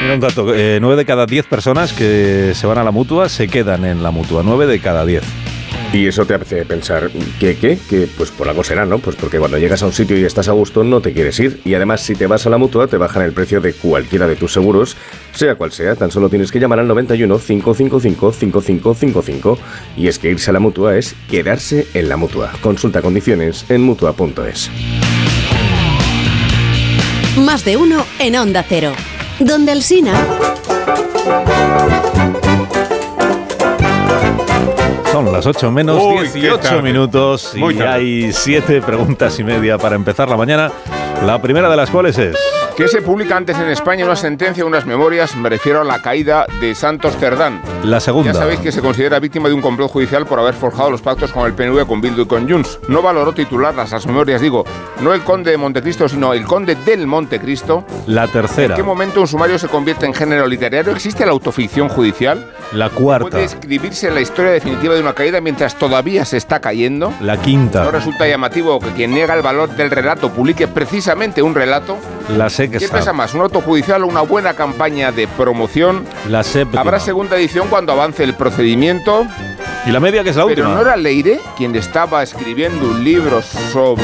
Mira un dato, 9 de cada 10 personas que se van a la Mutua se quedan en la Mutua, 9 de cada 10. Y eso te hace pensar, ¿qué? Que pues por algo será, ¿no? Pues porque cuando llegas a un sitio y estás a gusto no te quieres ir. Y además si te vas a la Mutua te bajan el precio de cualquiera de tus seguros, sea cual sea. Tan solo tienes que llamar al 91 555 5555. Y es que irse a la Mutua es quedarse en la Mutua. Consulta condiciones en Mutua.es. Más de uno en Onda Cero. Donde Alsina. Son las 8 menos 18 minutos y hay 7 preguntas y media para empezar la mañana. La primera de las cuales es... ¿Qué se publica antes en España una sentencia, unas memorias? Me refiero a la caída de Santos Cerdán. La segunda. Ya sabéis que se considera víctima de un complot judicial por haber forjado los pactos con el PNV, con Bildu y con Junts. No valoró titularlas, las memorias, digo, no el conde de Montecristo, sino el conde del Montecristo. La tercera. ¿En qué momento un sumario se convierte en género literario? ¿Existe la autoficción judicial? La cuarta. ¿Puede escribirse la historia definitiva de una caída mientras todavía se está cayendo? La quinta. ¿No resulta llamativo que quien niega el valor del relato publique precisamente un relato? La sexta. ¿Qué pesa más, un auto judicial o una buena campaña de promoción? La séptima. Habrá segunda edición cuando avance el procedimiento. Y la media, que es la última. Pero ¿no era Leire quien estaba escribiendo un libro sobre...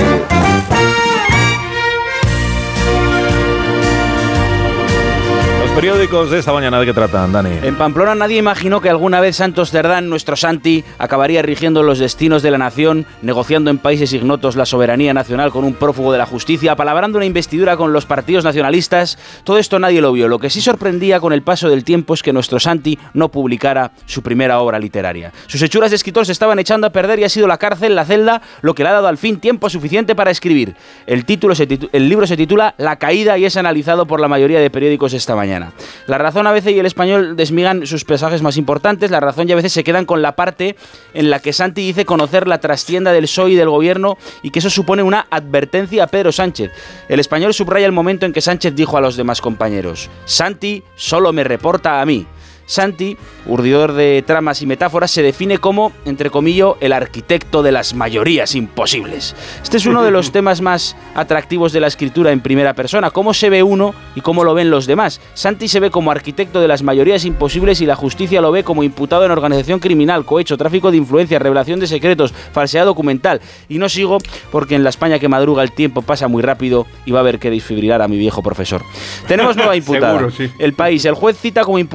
Periódicos de esta mañana, ¿de qué tratan, Dani? En Pamplona nadie imaginó que alguna vez Santos Cerdán, nuestro Santi, acabaría rigiendo los destinos de la nación, negociando en países ignotos la soberanía nacional con un prófugo de la justicia, apalabrando una investidura con los partidos nacionalistas. Todo esto nadie lo vio. Lo que sí sorprendía con el paso del tiempo es que nuestro Santi no publicara su primera obra literaria. Sus hechuras de escritor se estaban echando a perder y ha sido la cárcel, la celda, lo que le ha dado al fin tiempo suficiente para escribir. El libro se titula La caída y es analizado por la mayoría de periódicos esta mañana. La Razón, ABC y El Español desmigan sus pasajes más importantes. La Razón y ABC se quedan con la parte en la que Santi dice conocer la trastienda del PSOE y del gobierno y que eso supone una advertencia a Pedro Sánchez. El Español subraya el momento en que Sánchez dijo a los demás compañeros: Santi solo me reporta a mí. Santi, urdidor de tramas y metáforas, se define como, entre comillas, el arquitecto de las mayorías imposibles. Este es uno de los temas más atractivos de la escritura en primera persona. ¿Cómo se ve uno y cómo lo ven los demás? Santi se ve como arquitecto de las mayorías imposibles y la justicia lo ve como imputado en organización criminal, cohecho, tráfico de influencias, revelación de secretos, falsedad documental. Y no sigo porque en la España que madruga el tiempo pasa muy rápido y va a haber que desfibrilar a mi viejo profesor. Tenemos nueva imputada. Seguro, sí. El País. El juez cita como imputado